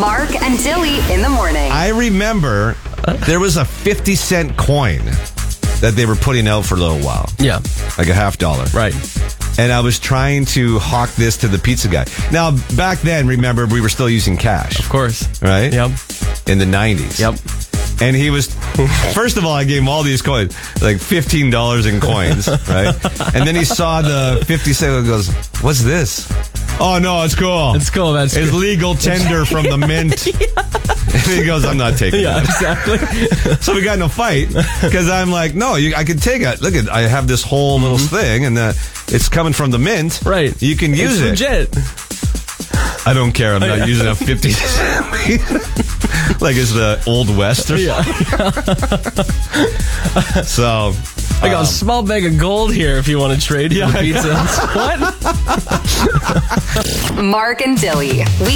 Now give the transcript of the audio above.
Mark and Dilly in the morning. I remember there was a 50-cent coin that they were putting out for a little while. Yeah. Like a $50. Right. And I was trying to hawk this to the pizza guy. Now, back then, remember, we were still using cash. Of course. Right? Yep. In the 90s. Yep. And he was, first of all, I gave him all these coins, like $15 in coins, right? And then he saw the 50 cent and goes, what's this? Oh, no, it's cool. It's cool. That's It's good. legal tender from the mint. And he goes, I'm not taking Yeah, that. exactly. So we got in a fight because I'm like, no, I can take it. Look, I have this whole little thing and it's coming from the mint. Right. You can use it's it. legit. I don't care. I'm not using a 50 cent. Like it's the Old West or something. So I got a small bag of gold here if you want to trade for the pizza. What? Mark and Dilly.